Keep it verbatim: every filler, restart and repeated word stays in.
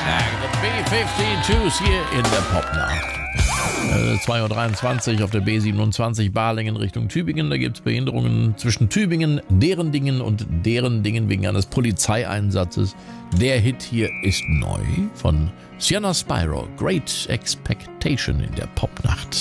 B zweiundfünfzig hier in der Popnacht. Äh, zwei Uhr dreiundzwanzig auf der B siebenundzwanzig Balingen Richtung Tübingen. Da gibt es Behinderungen zwischen Tübingen, deren Dingen und deren Dingen wegen eines Polizeieinsatzes. Der Hit hier ist neu von Sienna Spyro. Great Expectation in der Popnacht.